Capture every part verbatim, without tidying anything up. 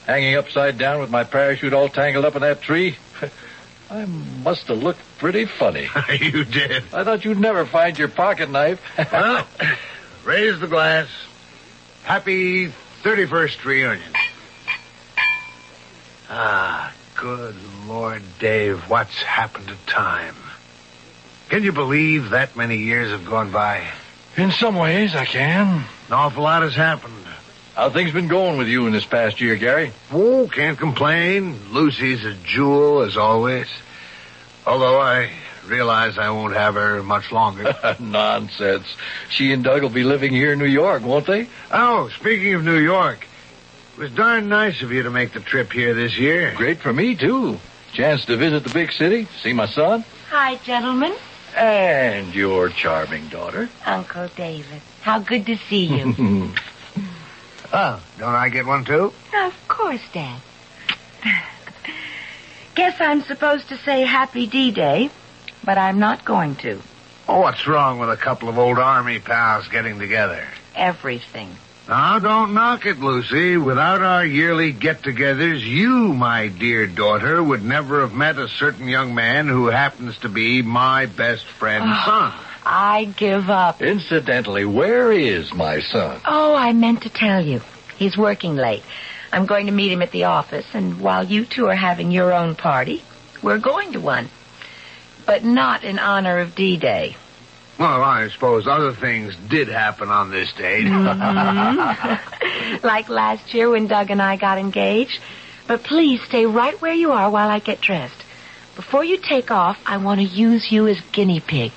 hanging upside down with my parachute all tangled up in that tree. I must have looked pretty funny. You did. I thought you'd never find your pocket knife. Well, raise the glass. Happy thirty-first reunion. Ah, good Lord, Dave, what's happened to time? Can you believe that many years have gone by? In some ways, I can. An awful lot has happened. How things been going with you in this past year, Gary? Oh, can't complain. Lucy's a jewel, as always. Although I realize I won't have her much longer. Nonsense. She and Doug will be living here in New York, won't they? Oh, speaking of New York, it was darn nice of you to make the trip here this year. Great for me, too. Chance to visit the big city, see my son. Hi, gentlemen. And your charming daughter. Uncle David. How good to see you. Oh, don't I get one, too? Of course, Dad. Guess I'm supposed to say Happy D-Day, but I'm not going to. Oh, what's wrong with a couple of old Army pals getting together? Everything. Now, don't knock it, Lucy. Without our yearly get-togethers, you, my dear daughter, would never have met a certain young man who happens to be my best friend's oh, son. I give up. Incidentally, where is my son? Oh, I meant to tell you. He's working late. I'm going to meet him at the office, and while you two are having your own party, we're going to one. But not in honor of D-Day. Well, I suppose other things did happen on this date. Mm-hmm. Like last year when Doug and I got engaged. But please stay right where you are while I get dressed. Before you take off, I want to use you as guinea pigs.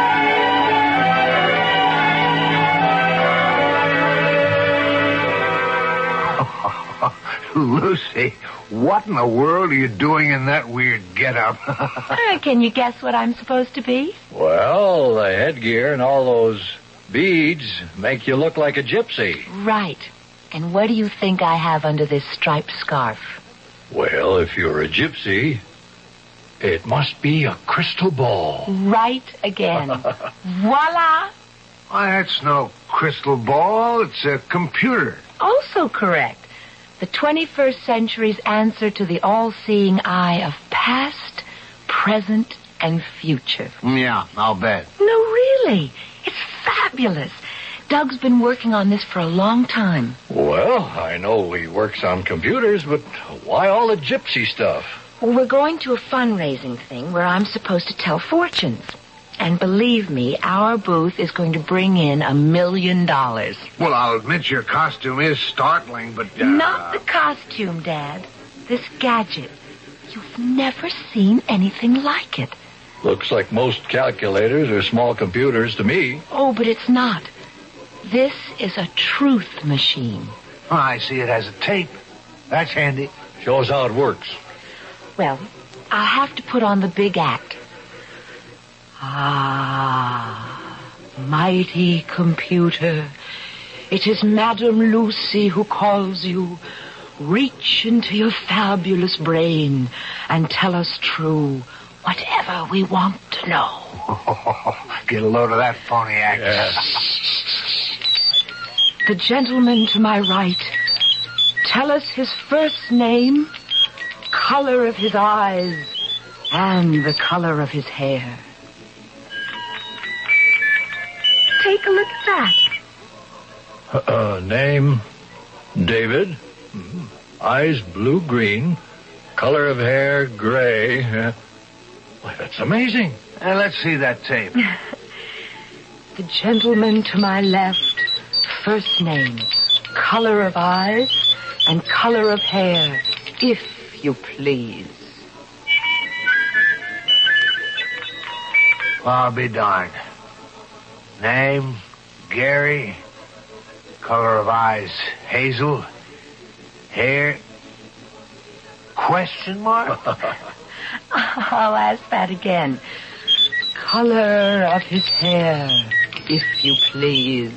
Lucy, what in the world are you doing in that weird getup? uh, can you guess what I'm supposed to be? Well, the headgear and all those beads make you look like a gypsy. Right. And what do you think I have under this striped scarf? Well, if you're a gypsy, it must be a crystal ball. Right again. Voila! Why, that's no crystal ball. It's a computer. Also correct. The twenty-first century's answer to the all-seeing eye of past, present, and future. Yeah, I'll bet. No, really. It's fabulous. Doug's been working on this for a long time. Well, I know he works on computers, but why all the gypsy stuff? Well, we're going to a fundraising thing where I'm supposed to tell fortunes. And believe me, our booth is going to bring in a million dollars. Well, I'll admit your costume is startling, but... Uh... Not the costume, Dad. This gadget. You've never seen anything like it. Looks like most calculators are small computers to me. Oh, but it's not. This is a truth machine. Oh, I see it has a tape. That's handy. Shows how it works. Well, I'll have to put on the big act. Ah, mighty computer, it is Madame Lucy who calls you. Reach into your fabulous brain and tell us true whatever we want to know. Get a load of that phony act. Yes. The gentleman to my right, tell us his first name, color of his eyes, and the color of his hair. Take a look at that. Uh, name, David. Mm-hmm. Eyes blue-green. Color of hair, gray. Uh, why, that's amazing. Uh, let's see that tape. The gentleman to my left, first name, color of eyes, and color of hair, if you please. I'll be darned. Name, Gary. Color of eyes, hazel. Hair, question mark? I'll ask that again. Color of his hair, if you please.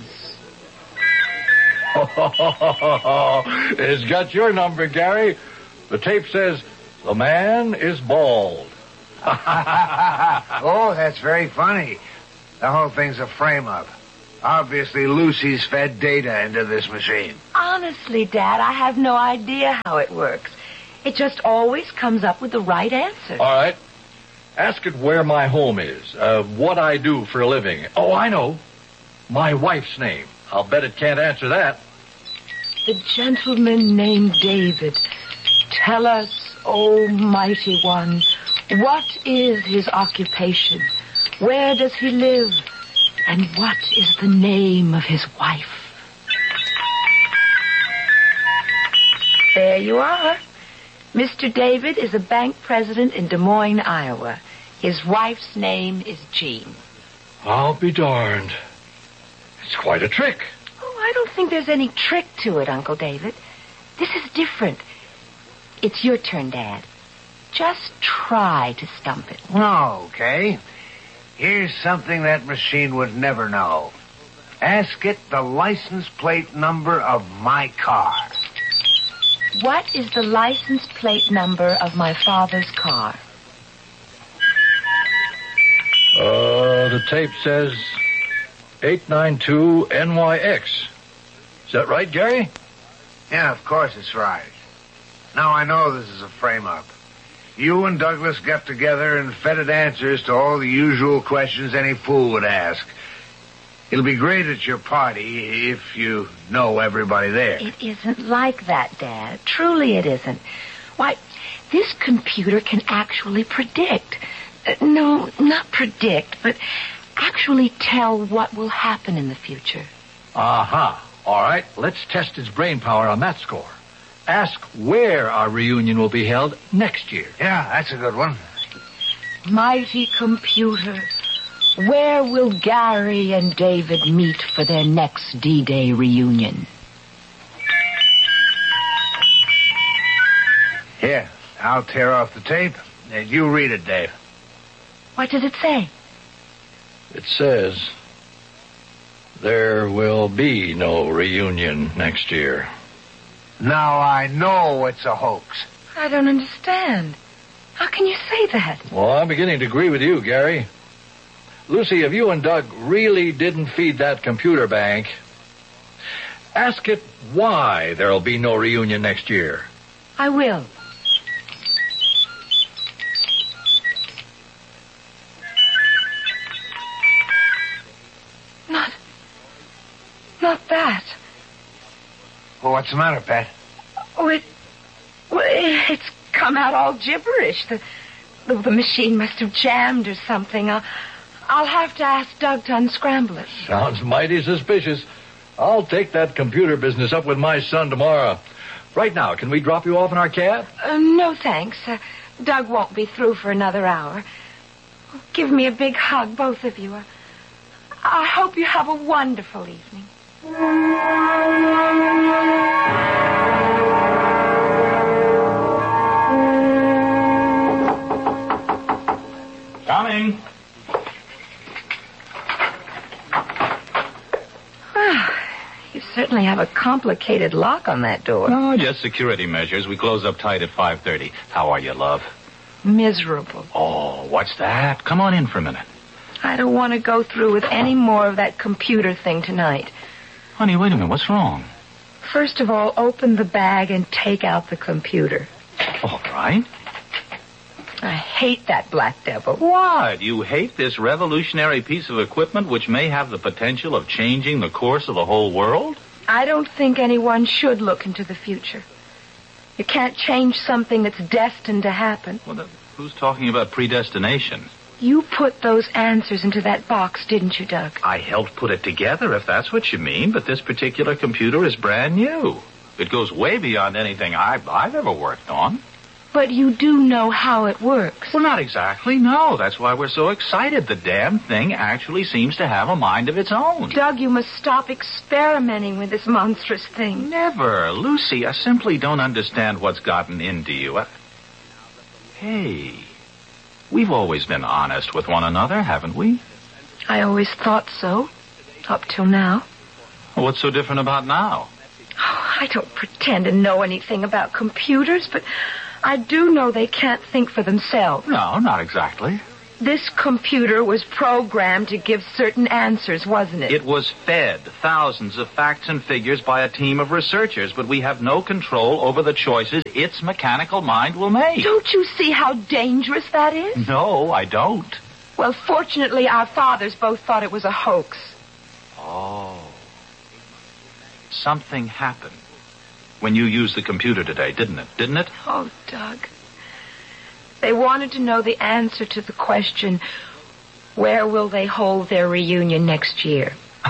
It's got your number, Gary. The tape says, the man is bald. Oh, that's very funny. The whole thing's a frame-up. Obviously, Lucy's fed data into this machine. Honestly, Dad, I have no idea how it works. It just always comes up with the right answer. All right. Ask it where my home is, uh, what I do for a living. Oh, I know. My wife's name. I'll bet it can't answer that. The gentleman named David. Tell us, O mighty one, what is his occupation? Where does he live? And what is the name of his wife? There you are. Mister David is a bank president in Des Moines, Iowa. His wife's name is Jean. I'll be darned. It's quite a trick. Oh, I don't think there's any trick to it, Uncle David. This is different. It's your turn, Dad. Just try to stump it. Okay. Here's something that machine would never know. Ask it the license plate number of my car. What is the license plate number of my father's car? Uh, the tape says eight nine two N Y X. Is that right, Gary? Yeah, of course it's right. Now I know this is a frame-up. You and Douglas got together and fed it answers to all the usual questions any fool would ask. It'll be great at your party if you know everybody there. It isn't like that, Dad. Truly it isn't. Why, this computer can actually predict. Uh, no, not predict, but actually tell what will happen in the future. Aha. All right, let's test its brain power on that score. Ask where our reunion will be held next year. Yeah, that's a good one. Mighty computer, where will Gary and David meet for their next D-Day reunion? Here, I'll tear off the tape, and you read it, Dave. What does it say? It says there will be no reunion next year. Now I know it's a hoax. I don't understand. How can you say that? Well, I'm beginning to agree with you, Gary. Lucy, if you and Doug really didn't feed that computer bank, ask it why there'll be no reunion next year. I will. Not... not that. Well, what's the matter, Pat? Oh, it... well, it's come out all gibberish. The, the, the machine must have jammed or something. I'll, I'll have to ask Doug to unscramble it. Sounds mighty suspicious. I'll take that computer business up with my son tomorrow. Right now, can we drop you off in our cab? Uh, no, thanks. Uh, Doug won't be through for another hour. Give me a big hug, both of you. Uh, I hope you have a wonderful evening. Coming. Well, you certainly have a complicated lock on that door. No, just security measures. We close up tight at five thirty. How are you, love? Miserable. Oh, what's that? Come on in for a minute. I don't want to go through with any more of that computer thing tonight. Honey, wait a minute. What's wrong? First of all, open the bag and take out the computer. All right. I hate that black devil. What? You hate this revolutionary piece of equipment which may have the potential of changing the course of the whole world? I don't think anyone should look into the future. You can't change something that's destined to happen. Well, then, who's talking about predestination? You put those answers into that box, didn't you, Doug? I helped put it together, if that's what you mean, but this particular computer is brand new. It goes way beyond anything I've, I've ever worked on. But you do know how it works. Well, not exactly, no. That's why we're so excited. The damn thing actually seems to have a mind of its own. Doug, you must stop experimenting with this monstrous thing. Never. Lucy, I simply don't understand what's gotten into you. I... Hey, we've always been honest with one another, haven't we? I always thought so, up till now. What's so different about now? Oh, I don't pretend to know anything about computers, but I do know they can't think for themselves. No, not exactly. This computer was programmed to give certain answers, wasn't it? It was fed thousands of facts and figures by a team of researchers, but we have no control over the choices its mechanical mind will make. Don't you see how dangerous that is? No, I don't. Well, fortunately, our fathers both thought it was a hoax. Oh. Something happened when you used the computer today, didn't it? Didn't it? Oh, Doug. They wanted to know the answer to the question, where will they hold their reunion next year?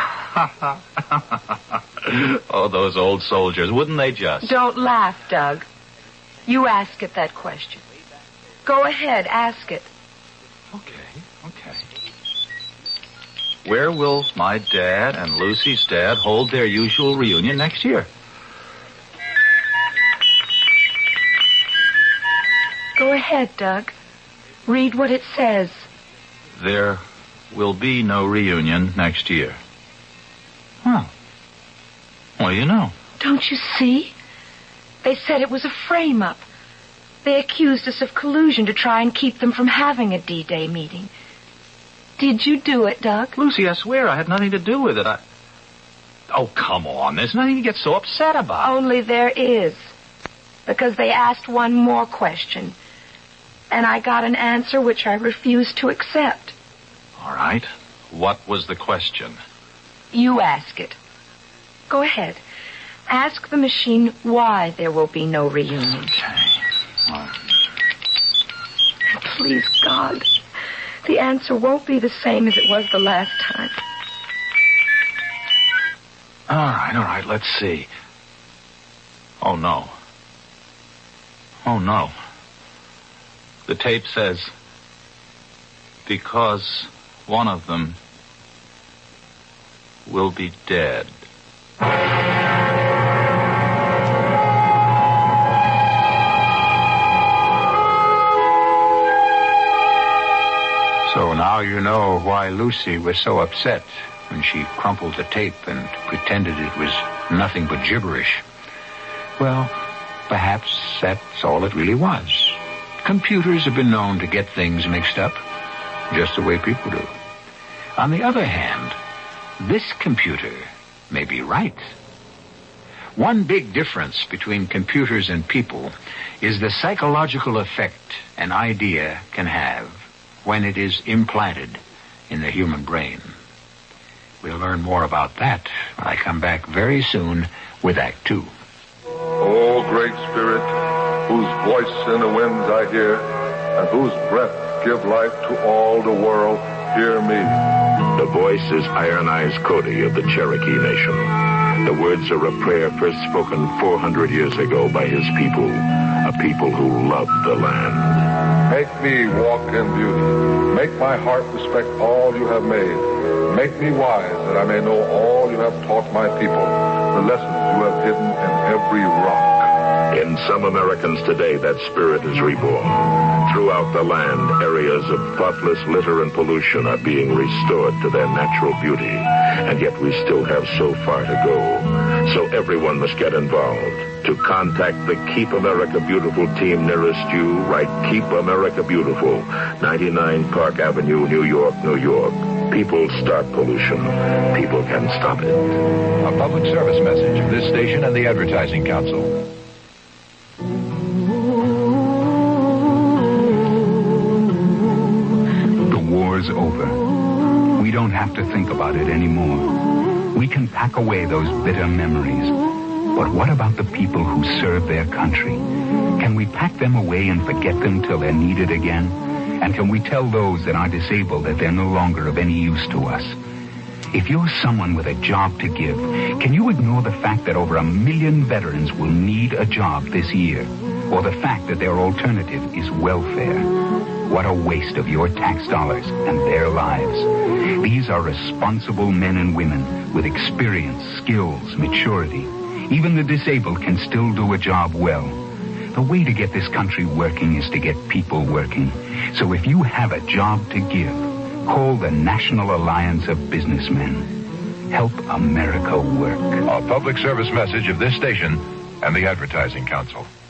Oh, those old soldiers, wouldn't they just? Don't laugh, Doug. You ask it that question. Go ahead, ask it. Okay, okay. Where will my dad and Lucy's dad hold their usual reunion next year? Go ahead, Doug. Read what it says. There will be no reunion next year. Huh. What do you know? Don't you see? They said it was a frame-up. They accused us of collusion to try and keep them from having a D-Day meeting. Did you do it, Doug? Lucy, I swear I had nothing to do with it. I... Oh, come on. There's nothing to get so upset about. Only there is. Because they asked one more question. And I got an answer which I refused to accept. All right. What was the question? You ask it. Go ahead. Ask the machine why there will be no reunion. Okay. Well... Please, God, the answer won't be the same as it was the last time. All right, all right, let's see. Oh, no. Oh, no. The tape says, because one of them will be dead. So now you know why Lucy was so upset when she crumpled the tape and pretended it was nothing but gibberish. Well, perhaps that's all it really was. Computers have been known to get things mixed up, just the way people do. On the other hand, this computer may be right. One big difference between computers and people is the psychological effect an idea can have when it is implanted in the human brain. We'll learn more about that when I come back very soon with Act Two. O Great Spirit, whose voice in the winds I hear, and whose breath give life to all the world, hear me. The voice is Iron Eyes Cody of the Cherokee Nation. The words are a prayer first spoken four hundred years ago by his people, a people who loved the land. Make me walk in beauty. Make my heart respect all you have made. Make me wise that I may know all you have taught my people, the lessons you have hidden in every rock. In some Americans today, that spirit is reborn. Throughout the land, areas of thoughtless litter and pollution are being restored to their natural beauty. And yet we still have so far to go. So everyone must get involved. To contact the Keep America Beautiful team nearest you, write Keep America Beautiful, ninety-nine Park Avenue, New York, New York. People start pollution. People can stop it. A public service message of this station and the Advertising Council. The war's over. We don't have to think about it anymore. We can pack away those bitter memories. But what about the people who serve their country? Can we pack them away and forget them till they're needed again? And can we tell those that are disabled that they're no longer of any use to us? If you're someone with a job to give, can you ignore the fact that over a million veterans will need a job this year? Or the fact that their alternative is welfare? What a waste of your tax dollars and their lives. These are responsible men and women with experience, skills, maturity. Even the disabled can still do a job well. The way to get this country working is to get people working. So if you have a job to give, call the National Alliance of Businessmen. Help America work. A public service message of this station and the Advertising Council.